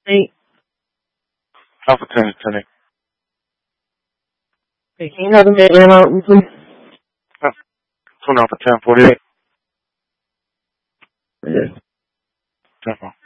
8. Alpha 10 is 10. Okay, can you have the man out, please? 2 Alpha 10, 48. Yes. 10.